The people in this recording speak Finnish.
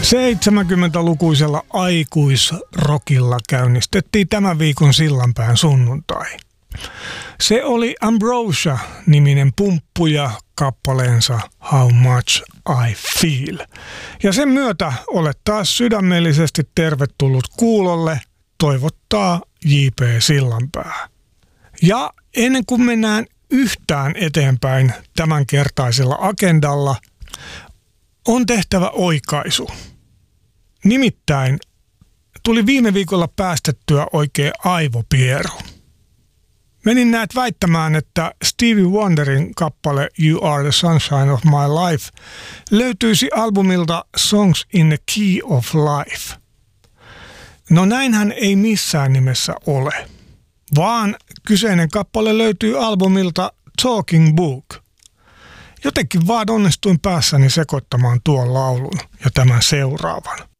70-lukuisella aikuisrockilla käynnistettiin tämän viikon Sillanpään sunnuntai. Se oli Ambrosia-niminen pumppu ja kappaleensa How Much I Feel. Ja sen myötä olet taas sydämellisesti tervetullut kuulolle, toivottaa J.P. Sillanpää. Ja ennen kuin mennään yhtään eteenpäin tämänkertaisella agendalla, on tehtävä oikaisu. Nimittäin tuli viime viikolla päästettyä oikein aivopieru. Menin näet väittämään, että Stevie Wonderin kappale You Are the Sunshine of My Life löytyisi albumilta Songs in the Key of Life. No näinhän ei missään nimessä ole, vaan kyseinen kappale löytyy albumilta Talking Book. Jotenkin vaan onnistuin päässäni sekoittamaan tuon laulun ja tämän seuraavan.